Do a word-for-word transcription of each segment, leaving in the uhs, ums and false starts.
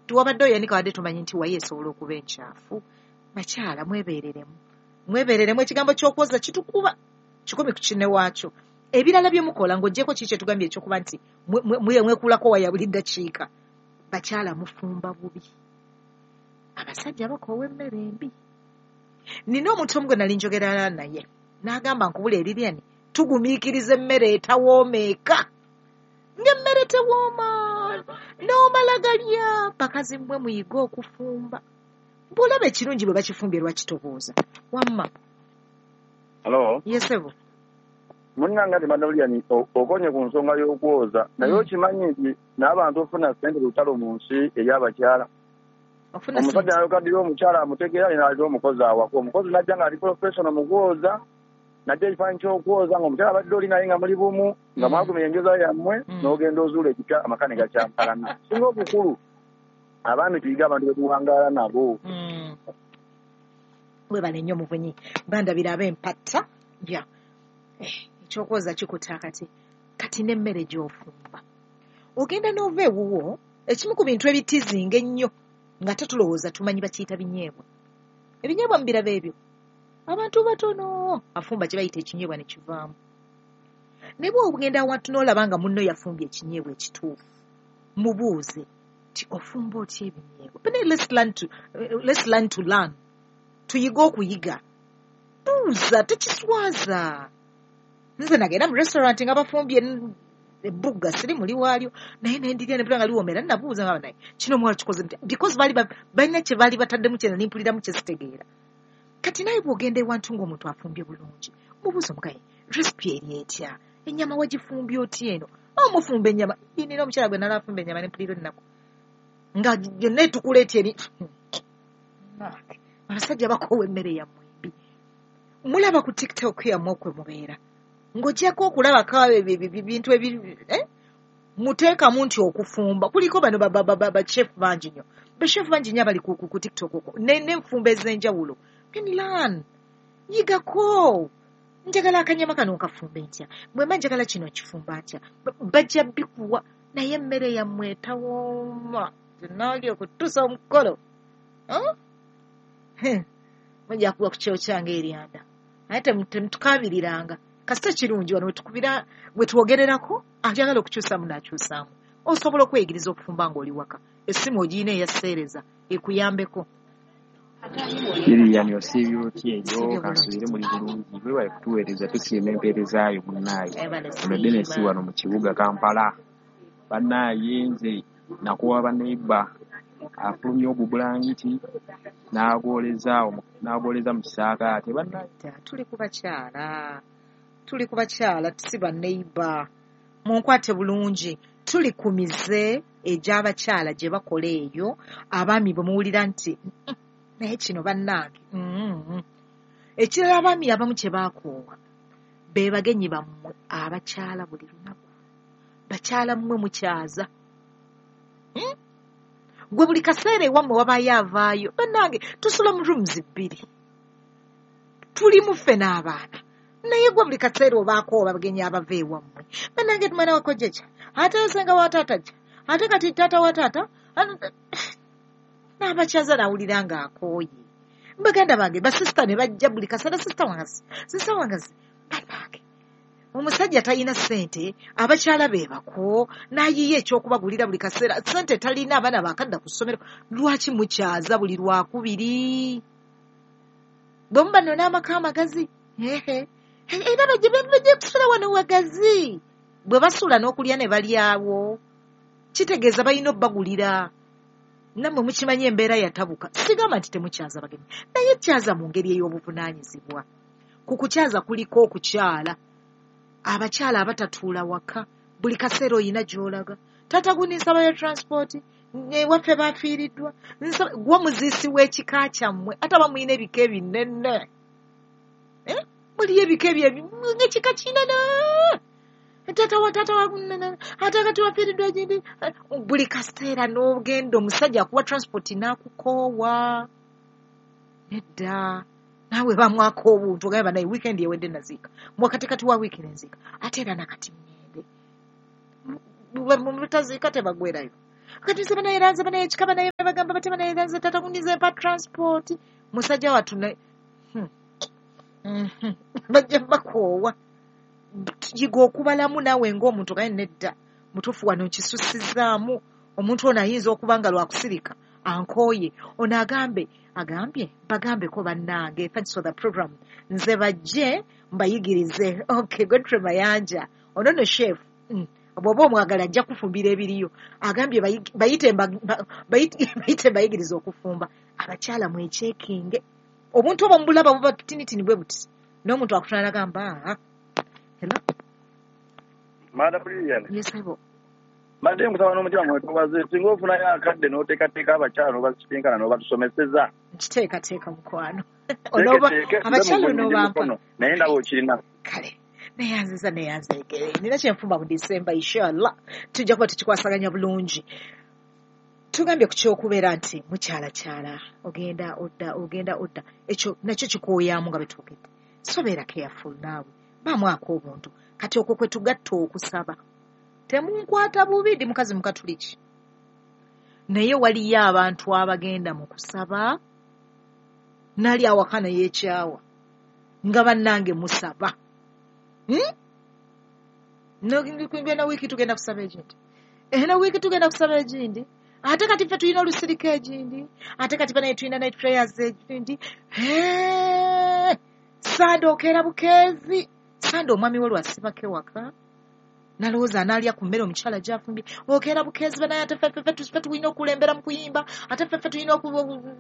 tuwabadde oyanika wadde tumanyi nti waye esobola okuba enkyafu. Bakyala mwebeereremu mwebeereremu ekigambo ky'okwoza kitukuba kikumi ku kinne waakyo. Ebirala bye mukola ng'oggyeko kiki etugambye ekyokuba nti mwekuulako waya buli ddakiika. Bakyala mufumba bubi. Abasajja bakoowa emmere embi. Nina omuntu omu gwe nali njogera naye n'agamba nkubula eriryani tugumiikiriza emmere etawoomeeka. Ng'emmere tewooma n'omala galya bakazi mmwe muyiga okufumba. Bw'olaba ekirungi bwe bakifumbye lwakitobooza. Wamma. Halo. Yesebo. Munnanga temadawulyani okonye ku nsonga y'okwoza naye okimanyi nti n'abantu ofuna ssente lutalo mu nsi ey'abakyala. Omusajja nayokaddiyo omukyala amutegeera n'alira omukozi awaka. Omukozi najja ng'ali professional mu kwoza najja ekifaananyi ky'okwoza ng'omukyala badde oli naye nga muli bumu nga mwagumya enjoza yammwe n'ogenda ozuula ekipya amaka ne gakyamkalana. Singa obukulu abaami tuyiga abantu be tuwangaala nabo. Webale nnyo muvunyi bandabira ab'empatta ja ekyokwoza kikuta kati kati n'emmere gy'ofumba ogenda n'ova ewuwo ekimu ku bintu ebitizinga ennyo nga tetulowooza tumanyi bakiyita binyeebwa. Ebinyeebwa mu birabo ebyo abantu batono afumba kye bayita ekinyeebwa ne kivaamu. Ne bw'ogenda awantu n'olaba nga munno yafumbye ekinyeebwa ekituufu mubuuze ti ofumba otya ebinyeebwa. But let's learn to, uh, let's learn to learn. Tuyiga okuyiga. Buuza tekiswaza. Nze nagenda mu restaurant nga bafumbye ebbuga siri muli waalyo naye nendirya ne bulanga liwomera nabuuza nga naye kino mwala kikoze nti because bali balina kye bali bataddemu kye nimpuliramu kye sitegeera. Kati naye bw'ogenda ewantu ng'omuntu afumbye bulungi mubuuza omugaye recipe eri etya ennyama wagifumbye otya eno omufumba ennyama nina omukyala gwe nala afumba ennyama nempulira ennaku nga gyonna etukuleeta eri abasajja bakoowa emmere yammwe mbi. Mulaba ku TikTok yammwe okwe mubeera ng'ogyako okulabako bintu ebi muteekamu nti okufumba kuliko bano bashefu bangi nnyo bashefu bangi nnyo abali ku TikTok okwo n'enfumba ez'enjawulo. Lan yigako njagala akanyama kano nkafumbe ntya bwemba njagala kino kifumba atya bajja bikuwa naye emmere yammwe etawooma tenaalya okutuusa omukolo mujja kuwa ku kyo kyange eryanda naye temutukabiriranga kasita kirungi wano wetukubira wetwogererako akyagala okukyusaamu n'akyusaamu. Osobola okweyigiriza okufumba ng'oli waka essimu ogiina eyaseereza ekuyambeko. Lilian osiibye otya eyo kansubire muli bulungi webale kutuweereza tusiima empeerezaayo munnaaye ono Denesi wano mu kibuga Kampala. Bannaaye nze nakuwa baneiba afulumya obubulangiti n'abwoleza n'abwoleza mu kisaakaate. Bannaaye tuli ku bakyala tuli ku bakyala si baneiba munkwate bulungi tuli ku mize egy'abakyala gye bakola eyo abaami bwe muwulira nti naye kino bannange ekirala abaami abamu kye baakoowa be bagenyi bammwe abakyala buli lunaku. Bakyala mmwe mukyaza gwe buli kaseera ewammwe wabaayo avaayo. Bannange tusula mu rooms bbiri tuli muffe n'abaana naye gwe buli kaseera obaakoowa bagenyi abava ewammwe. Bannange tumwana wakojjekya ate yasenga wa taata jja ate kati taata wa taata n'abakyaza nawulira ng'akooye. Baganda bange basisita ne bajja buli kaseera sisita wangazi sisita wangazi. Bannange omusajja talina ssente abakyala be bako n'ayiye ekyokubagulira buli kaseera ssente talina abaana baakadda ku ssomero. Lwaki mukyaza buli lwakubiri? Bwe muba nno n'amaka amagazi era bajja kusula wano wagazi bwe basula n'okulya ne balyawo kitegeeza balina obbagulira. Nammwe mukimanyi embeera yatabuka. Sigamba nti temukyaza bagenyi naye kyaza mu ngeri ey'obuvunaanyizibwa. Ku kukyaza kuliko okukyala. Abakyala abatatuula waka buli kaseera oyina gy'olaga. Taata gu ninsaba ya transport ewaffe baafiiriddwa gwe muziisi w'ekika kyammwe ate bamuyina ebika ebinene muliyo ebika ebyo ng'ekika kinene taata wa taata wa ate kati wafiiriddwa gindi buli kaseera n'ogenda omusajja akuwa transport n'akukoowa. Nedda naawe bamwako obuntu ogamba naye weekend ewedde naziika mwakatikati wa wiiki nenzika ate era nakati ngende mutaziika tebagwerayo kati nze banayeranze banayekika banaye bagamba bate banayeranze tata kundize pa transport musajja watu ne bajja bakoowa yiga okubalamu naawe ng'omuntu gaye nedda mutuufu wano nkisussizaamu omuntu ono ayinza okuba nga lwakusirika ankooye ono agambe agambye bagambeko bannange thanks for the program nze bajje mbayigirize okay Godfrey Mayanja ono no chef mm. bw'oba omwagala ajja kufumbira ebiriyo agambye bayite bayite bayigirize okufumba abakyala mwekyekinge obuntu obwo mbulaba buba tinitini bwe buti n'omuntu akutana agamba hello Madam Brilliant. Yes, I will. Madde nkusaba n'omutima mwetubaze singa ofunayo akadde n'oteekateeka abakyala n'obakisinkana n'obatusomeseza. Kiteekateeka mukwano. Abakyala n'obampa. Naye ndaba okirina. Kale. Neyanziza neyanzegere. Nina kyenfumba mu December inshallah. Tujja kuba tukikwasaganya bulungi. Tugambye ku kyokubeera nti mukyalakyala ogenda odda ogenda odda ekyo nakyo kikooyaamu nga betuukidde. Sobeera careful naawe. Bamwako obuntu. Kati okwo kwe tugatta okusaba. Temunkwata bubi ndi mukazi mukatuliki. Naye waliyo abantu abagenda mu kusaba nali awakana y'ekyawa nga bannange musaba. Hmm? No ngenda wiki tugenda kusaba egindi. Ena wiki tugenda kusaba egindi. Ate kati ffe tulina olusirika egindi. Ate kati banaye tulina night prayers egindi. Hee! Sande okeera bukeezi. Sande omwami we lwasibako ewaka. Nalowooza anaalya ku mmere omukyala gy'afumbye. Okeera bukeezi banaye ate ffe ffe tulina okulembera mu kuyimba. Ate ffe tulina oku...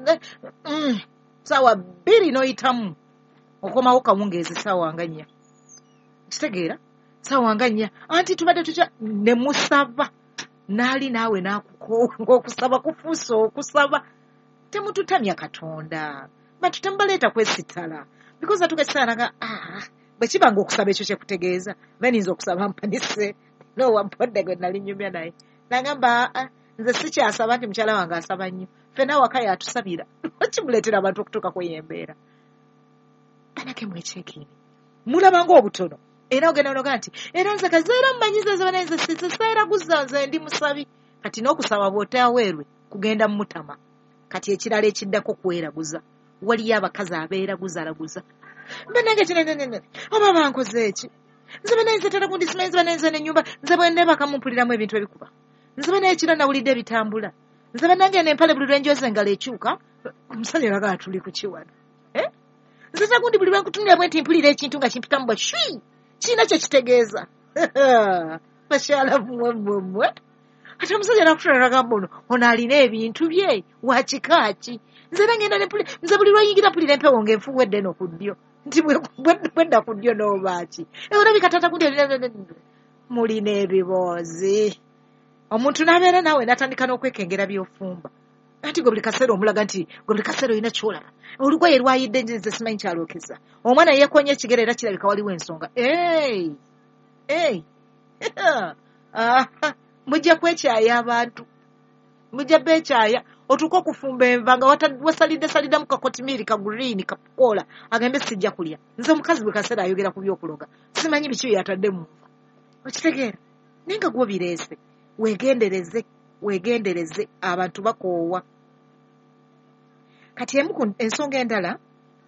Saawa bbiri n'oyitamu. Okomawo kawungeezi saawa nga nnya. Kitegeera? Saawa nga nnya. Anti tubadde tutya ne musaba. Naali naawe n'akukoowa okusaba kufuuse okusaba. Temututamya Katonda. Bantu temubaleeta kwesitala. Because atugesaanaga ah bwe kibanga okusaba ekyo kyekutegeeza beninza okusaba mpanise n'owamponde gwe nali nyumya naye nagamba nze sikyasaba nti mukyala wange asaba nnyo ffena waka yatusabira kimuleetera abantu okutuuka kweyembeera banake mwekyekiini mulabanga obutono era ogenda onoga nti era nze kazeera mmanyiza ze banaize siseeraguza nze ndi musabi kati n'okusaba bw'otaaweerwe kugenda mutama kati ekirala ekiddako kweraguza waliyo abakazi abeeraguzaalaguza banange kinenenene oba bankoze eki nze banaize tera kundisimanyiza banaize n'ennyumba nze bwe ndebaka mumpuliramu ebintu ebikuba nze banaye ekiro nawulidde ebitambula nze banange n'empale buli lwenjoza engalo ekyuka omusajja olaga tuli ku kiwano nze tagundi buli lwenkutunira bwe nti mpulira ekintu nga kimpitamu bwe shwi kiina kye kitegeeza bakyala mmwe mmwe mmwe ate omusajja nakutula nagamba ono ono alina ebintu bye wakika ki nze era ngenda nempulira nze buli lweyingira mpulira empewo ng'enfuwedde no ku ddyo nti bwedda ku ddyo n'obaaki olabika tata kundi mulina ebiboozi omuntu n'abeera naawe n'atandika n'okwekengera by'ofumba anti gwe buli kaseera omulaga nti gwe buli kaseera olina kyolaba olugoye lwayidde nze simanyi kyalookeza omwana yeekonya ekigere era kirabika waliwo ensonga ey ey mujja kwekyaya abantu mujja beekyaya otuuka okufumba enva nga wasalidde saliddamu kakotimiiri kaguriini kakoola agambe sijja kulya nze omukazi bwe kaseera ayogera ku by'okuloga simanyi biki yatadde mu nva okitegeera naye nga gwo bireese weegendereze weegendereze abantu bakoowa kati emu ku ensonga endala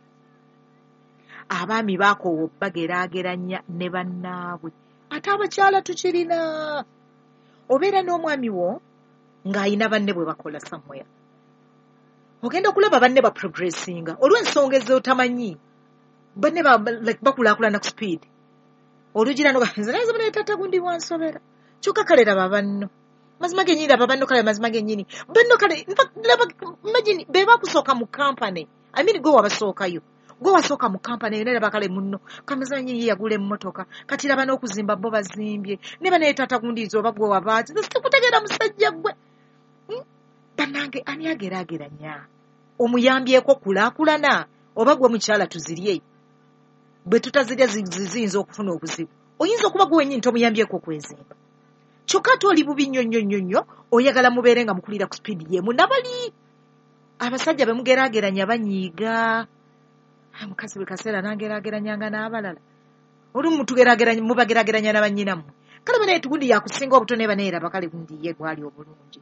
abaami baakoowa bageraageranya ne bannaabwe ate abakyala tukirina obeera n'omwami wo ng'ayina banne bwe bakola somewhere ogenda okulaba banne ba progressinga olw'ensonga ez'otamanyi banne bakulaakulana ku speed olugira noganze naye zabanaye tata gundi wansobera kyokka kale laba banno mazima gennyini laba banno kale mazima gennyini banno kale imagine be bakusooka mu kampany I mean gwe wabasookayo gwe wasooka mu kampany naye laba kale munno kamazima nyinyi yagula emmotoka kati laba n'okuzimba bo bazimbye ne banaye tata gundiizo oba gwe wabaati sikutegeera musajja gwe bannange ani ageraageranya omuyambyeko kulaakulana oba gwe mukyala tuzirye bwe tutazirya ziyinza okufuna obuzibu oyinza okuba gwe wennyini tomuyambyeko okwezimba kyokka ate oli bubi nnyo nnyo nnyo nnyo oyagala mubeere nga mukulira ku sipiidi y'emu nabali abasajja be mugeraageranya banyiiga mukazi bwe kaseera nangeraageranyanga n'abalala olumu mubageraageranya n'abannyinammwe kale banaye tugundi yakusinga obuto naye baneeraba kale gundiye gwali obulungi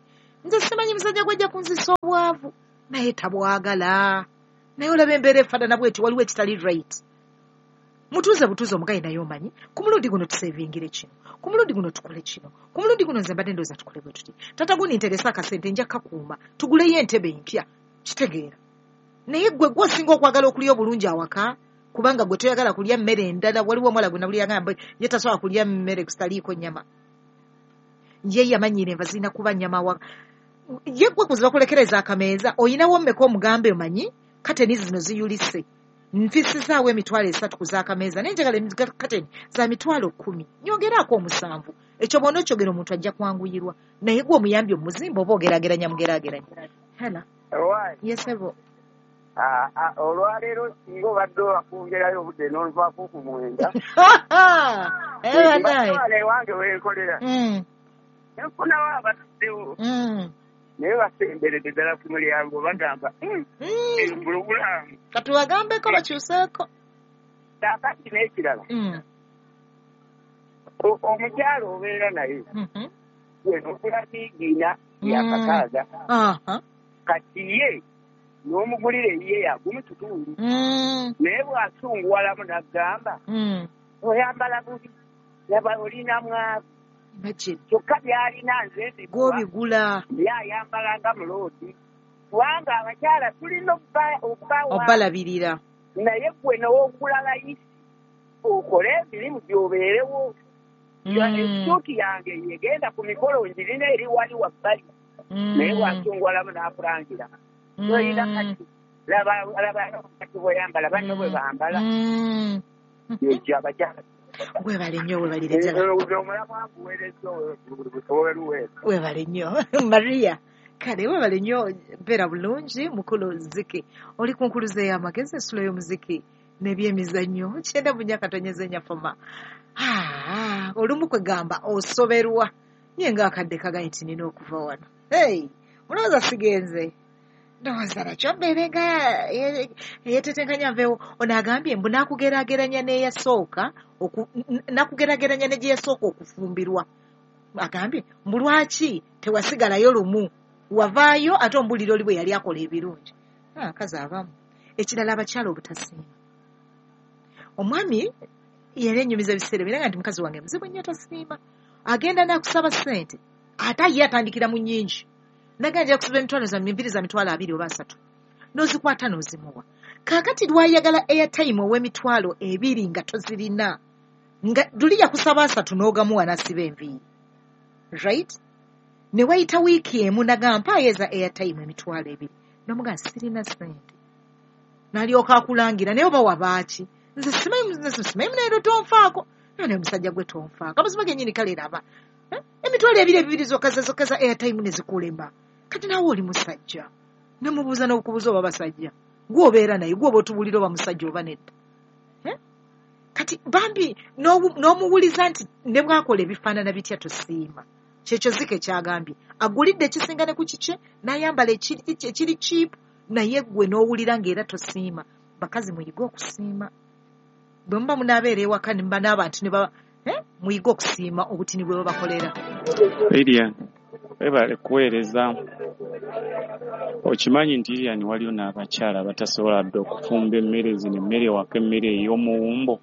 nze simanyi musajja gwajja kunzisa obwavu naye tabwagala naye olaba embeera efaanana bweti waliwo ekitali right. Mutuuze butuuze omugaye naye omanyi ku mulundi guno tuseevingire kino ku mulundi guno tukole kino ku mulundi guno nze mbadde ndowooza tukole bwe tuti tata guni nteresa akasente nja kakuuma tuguleyo entebe empya kitegeera naye gwe gwosinga okwagala okulya obulungi awaka kubanga gwe toyagala kulya mmere endala waliwo omuwala gwe nabuli yagamba ye tasobola kulya mmere kusitaliiko nnyama ye yamanyire enva zirina kuba nnyama wa ye gwe kuziba kulekereza akameeza oyinawo mmeka omugambe omanyi kateni zino ziyulise nfisizaawo emitwalo esatu ku zaakameeza naye njagala kateni za mitwalo kkumi nyongeraako omusanvu ekyo bwona okyogera omuntu ajja kwanguyirwa naye gwe omuyambi omuzimba oba ogeraageranya mugeraageranya hela yesebo olwaleero singa obadde obakunjerayo obudde n'oluvaako ku mwenda ewange wenkolera enfunawo abatuddewo naye basemberedde ddala ku mulyango bagamba bulubulamu katubagambeko bakyuseeko kaakati n'ekirala omukyalo obeera naye wenokula biigiina yakakaaga kati ye n'omugulira eyiye yagumututuuli naye bw'asunguwalamu n'agamba oyambala bubi yaba olina mwavu kyokka byalina nze gw'obigula byayambalanga muloodi kubanga abakyala tulina obbalabirira naye gwe n'ogula layisi okole emirimu gy'obeerewo essuuki yange yegenda ku mikolo njirina eri wali wabbali naye bw'asunguwalamu n'akulangira toyina kati laba kati bw'oyambala banno bwe bambala ekyo abakyala webale nnyo webalire webale nnyo Maria kale webale nnyo mbeera bulungi mukulu ziki oli ku nkuluze y'amagezi ensulo y'omuziki n'ebyemizannyo kyenda bunya katonyeze nyafoma olumu kwegamba osoberwa ye ng'akadde kagaye nti nina okuva wano hey mulowooza sigenze ndowooza nakyo mbeerenga eyetetenkanya nveewo ono agambye mbu nakugeraageranya n'eyasooka nakugeraageranya ne gye yasooka okufumbirwa agambye mbu lwaki tewasigalayo lumu wavaayo ate ombulira oli bwe yali akola ebirungi kazi abamu ekirala abakyala obutasiima omwami yali ennyumiza ebiseera biranga nti mukazi wange muzibu nnyo tasiima agenda nakusaba ssente ate ye atandikira mu nnyingi naganja kusiba emitwalo za mbiri za mitwalo abiri oba asatu n'ozikwata n'ozimuwa kaakati lwayagala airtime ow'emitwalo ebiri nga tozirina nga luli yakusaba asatu n'ogamuwa n'asiba enviiri right ne wayita wiiki emu nagamba mpaayo eza airtime emitwalo ebiri n'omugaa sirina ssente n'alyoka akulangira naye oba wabaaki nze simanyi munaero tonfaako naye omusajja gwe tonfaako amazima gennyini kale raba emitwalo ebiri ebibiri zokka zokka za airtime ne zikulema kati naawe oli musajja ne mubuuza n'okubuuza oba basajja gwe obeera naye gwe oba otubulira oba musajja oba nedda kati bambi n'omuwuliza nti ne bwakola ebifaanana bitya tosiima kyekyo zike kyagambye agulidde ekisinga ne ku kikye n'ayambala ekiri kiipu naye gwe n'owulira ng'era tosiima bakazi muyige okusiima bwe muba munaabeera ewaka ne muba n'abantu ne baba muyige okusiima obutini bwe babakolera Lilian webale kuweereza okimanyi nti Lilian waliyo n'abakyala batasobola dde okufumba emmere zino emmere waka emmere ey'omuwumbo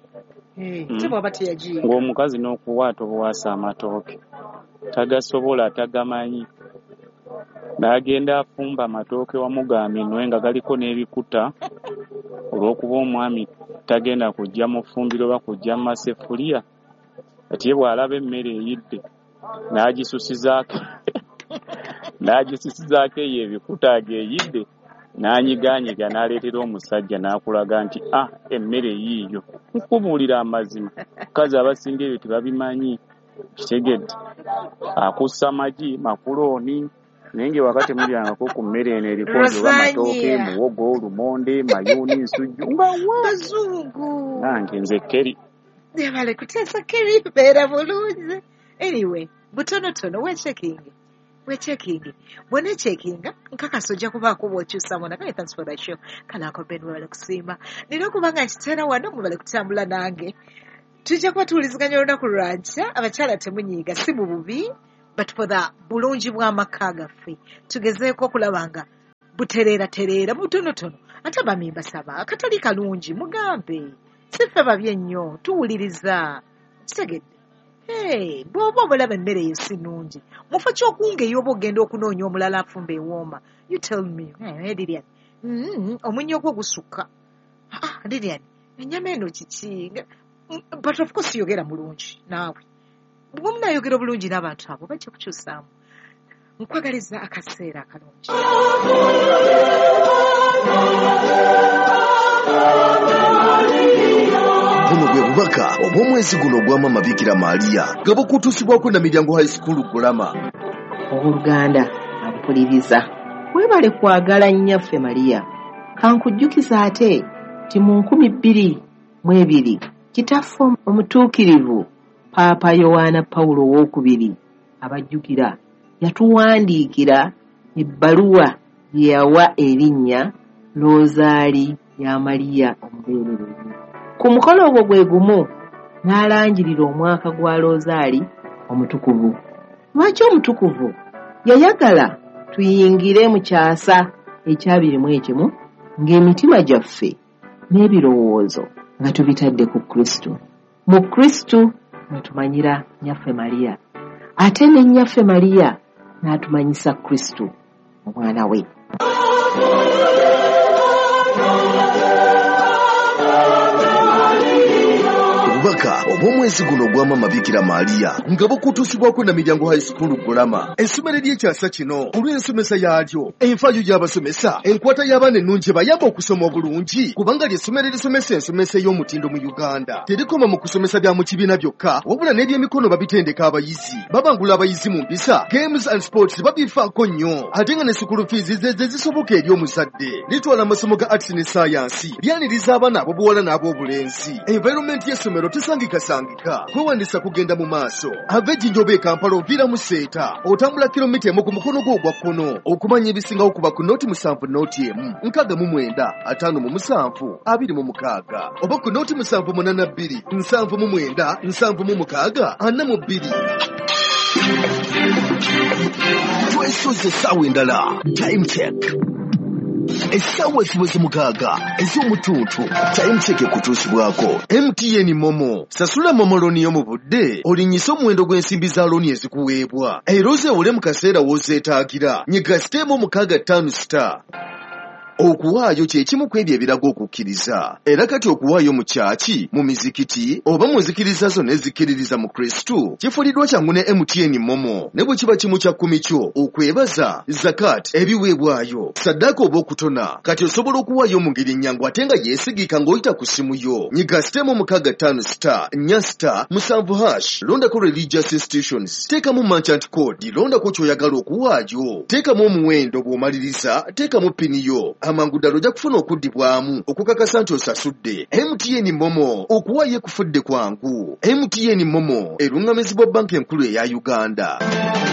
ng'omukazi n'okuwaata obuwaasa amatooke tagasobola tagamanyi n'agenda afumba amatooke wamugaminwe nga galiko n'ebikuta olw'okuba omwami tagenda kujja mu ffumbiro oba kujja mu masefuliya ati ye bw'alaba emmere eyidde n'agisusizaako n'agisusizaako eyo ebikuta ag'eyidde n'anyigaanyiga n'aleetera omusajja n'akulaga nti ah emmere yiiyo nkubuulira amazima kazi abasinga ebyo tebabimanyi kitegedde akussa magi makulooni naye nga wakati mulyangako ku mmere eno eriko oba amatooke muwogo lumonde mayuuni nsujju nga bazungu nange nze keri bale kuteesa keri mbeera bulungi anyway butonotono wechekingi wechekingi bwona echekinga nkakasa ojja kubaako bw'okyusa mona kale thanks for that show kale ako ben webale kusiima nina okuba nga nkiteera wano mubale kutambula nange tujja kuba tuwuliziganya olunaku lwankya abakyala temunyiiga si mu bubi but for the bulungi bw'amaka gaffe tugezeeko okulaba nga butereera tereera butonotono ate bamimba saba akatali kalungi mugambe siffe babye ennyo tuwuliriza kitegedde hey, bw'oba obulaba emmere eyo si nnungi mufa ky'okungeyo oba ogenda okunoonya omulala afumba ewooma you tell me hey, Lilian mm, omunnyo gwo gusukka ah, Lilian ennyama eno kiki but of course yogera mulungi naawe bwe munayogera obulungi n'abantu abo bajja kukyusaamu nkwagaliza akaseera akalungi buno bwe bubaka obw'omwezi guno ogwa Maama Bikira Maria nga bukutuusibwako na Miryango High School Gulama. Owooluganda ampuliriza weebale kwagala nnyaffe Maria kankujjukiza ate ti mu nkumi bbiri mu ebiri kitaffe omutuukirivu Paapa Yowaana Pawulo owookubiri abajjukira yatuwandiikira ebbaluwa gye yawa erinnya Rosaali ya Maria omubeererezi. Ku mukolo ogwo gwe gumu n'alanjirira omwaka gwa Rosaali omutukuvu. Lwaki omutukuvu? Yayagala tuyingire mu kyasa ekyabiri mu ekimu ng'emitima gyaffe n'ebirowoozo nga tubitadde ku Kristo. Mu Kristo natumanyira nnyaffe Maria, ate ne nnyaffe Maria n'atumanyisa Kristo omwana we. Obubaka obw'omwezi guno ogwa Maama Bikira Maria nga bukutuusibwako na Miryango High School Gulama. Essomero ly'ekyasa kino olw'ensomesa yaalyo, enfaayo y'abasomesa, enkwata y'abaana ennungi bayamba okusoma obulungi kubanga ly'essomero erisomesa ensomesa ey'omutindo mu Uganda. Terikoma mu kusomesa bya mu kibiina byokka wabula n'ebyemikono babitendeka abayizi, babangula abayizi mu mpisa, games and sports babifaako nnyo, ate nga ne school fees ze zisoboka eri omuzadde. Litwala amasomo ga arts ne science, lyaniriza abaana ab'obuwala n'ab'obulenzi. Environment y'essomero tesangikasangika, kwewandisa kugenda mu maaso. Ava Ejjinja e Kampala oviira mu Seeta, otambula kilomita emu ku mukono gwo ogwa kkono. Okumanya ebisingawo kuba ku nooti musanvu nooti emu, nkaaga mu mwenda, ataano mu musanvu, abiri mu mukaaga. Oba ku nooti musanvu munaana bbiri, nsanvu mu mwenda, nsanvu mu mukaaga, ana mu bbiri. Twesoze essaawa endala. Time check. Essaawa ziweze mukaaga ez'omutuutu. Time check ekutuusibwako M T N Momo. Sasula Momo looni yo mu budde olinnyisa omuwendo gw'ensimbi za looni ezikuweebwa era ozeewole mu kaseera w'ozeetaagira. Nyiga siteemu mukaaga ttaano star. Okuwaayo kye kimu ku ebyo ebiraga okukkiriza. Era kati okuwaayo mu kyaki, mu mizikiti oba mu nzikiriza zonna ezikkiririza mu Kristo kifuliddwa kyangu ne M T N Momo. Ne bwe kiba kimu kya kkumi kyo okwebaza, zakat, ebiweebwayo, saddaaka oba okutona, kati osobola okuwaayo mu ngeri nnyangu ate nga yeesigika ng'oyita ku ssimu yo. Nyiga siteemu mukaaga ttaano star, nnya star, musanvu hash, londako religious institutions, teekamu merchant code, londako ky'oyagala okuwaayo, teekamu omuwendo bw'omaliriza, teekamu pini yo. Amangu ddala ojja kufuna okuddibwamu okukakasa nti osasudde. M T N Momo, okuwaayo ekufudde kwangu. M T N Momo eruŋŋamizibwa banka enkulu eya Uganda.